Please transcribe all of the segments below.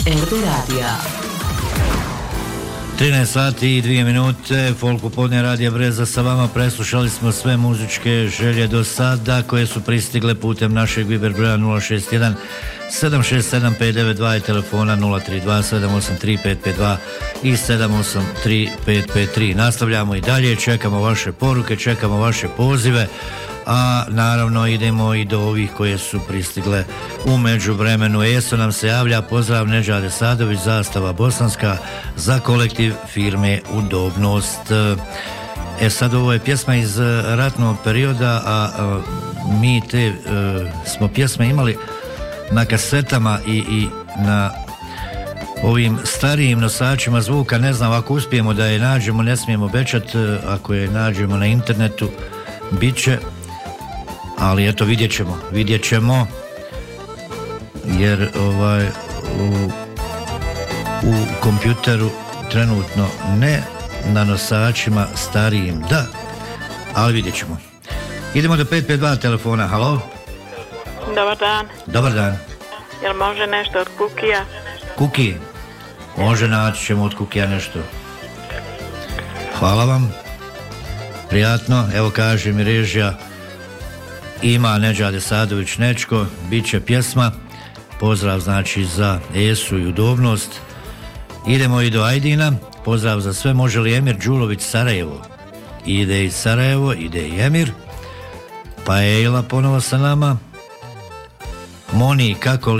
RB Radija. 13 sati i 2 minute, Folk popodne Radija Breza sa vama. Preslušali smo sve muzičke želje do sada koje su pristigle putem našeg Viber broja 061 767 592 i telefona 032 783 552 i 783 553. Nastavljamo i dalje, čekamo vaše poruke, čekamo vaše pozive, a naravno idemo i do ovih koje su pristigle u međuvremenu. ESO nam se javlja, pozdrav Nedžade Sadović, Zastava Bosanska, za kolektiv firme Udobnost. Sad ovo je pjesma iz ratnog perioda, a mi te smo pjesme imali na kasetama i na ovim starijim nosačima zvuka. Ne znam, ako uspijemo da je nađemo, ne smijemo obećati, ako je nađemo na internetu bit će, ali eto vidjet ćemo jer u kompjuteru trenutno ne, na nosačima starijim da, ali vidjet ćemo. Idemo do 552 telefona. Halo? Dobar dan. Dobar dan. Jel može nešto od kukija? Kuki? Može, naći ćemo od kukija nešto. Hvala vam. Prijatno. Evo kaže mi režija, ima Nedžade Sadović Nečko, bit će pjesma. Pozdrav znači za ESU i Udobnost. Idemo i do Ajdina. Pozdrav za sve. Može li Emir Đulović Sarajevo? Ide i Sarajevo, ide i Emir. Pa je Ejla ponovo sa nama. Moni, kako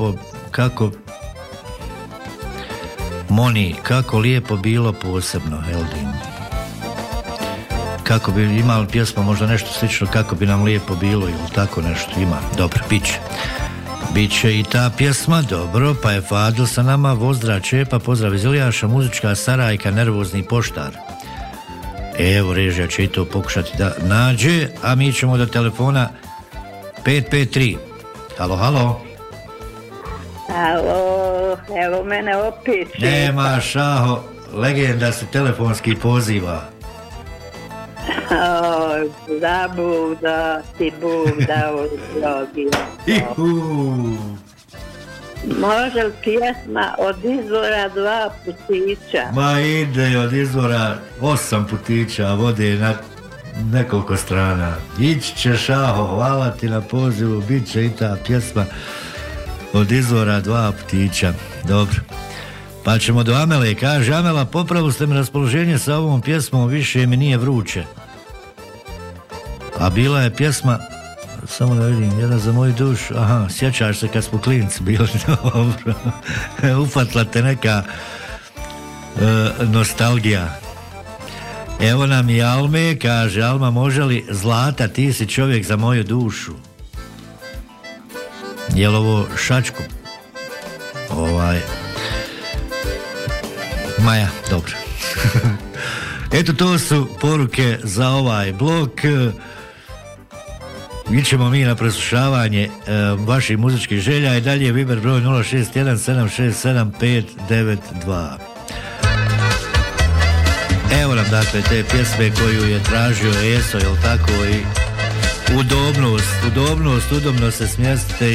lijepo bilo posebno, Eldin. Kako bi imali pjesma možda nešto slično, kako bi nam lijepo bilo ili tako nešto ima. Dobro, bit će i ta pjesma. Dobro, pa je Fadil sa nama. Vozdra Čepa, pozdrav iz Ilijaša, muzička Sarajka, nervozni poštar. Evo, režija će i to pokušati da nađe, a mi ćemo do telefona 553. Halo. Halo, evo mene opet. Nema Šaho, legenda se telefonski poziva. Za Bog da ti Bog dao zdravlje. Može li pjesma od izvora 2 putića? Ma ide od izvora 8 putića, vode na nekoliko strana. Ići će Šaho, hvala ti na pozivu, bit će i ta pjesma od izvora 2 putića. Dobro. Pa ćemo do Amele. Kaže Amela, popravu ste mi raspoloženje sa ovom pjesmom, više mi nije vruće. A bila je pjesma, samo da vidim, jedna za moju dušu. Aha, sjećaš se kad smo klinci bili. Dobro. Ufatla te neka nostalgija. Evo nam i Alme, kaže Alma, može li Zlata, ti si čovjek za moju dušu? Jel ovo Šačku? Maja, dobro. Eto, to su poruke za ovaj blok. Ićemo mi na preslušavanje vaših muzičkih želja i dalje Viber broj 061 767 592. Evo nam dakle te pjesme koju je tražio ESO, jel tako, i udobnost, udobno se smjestite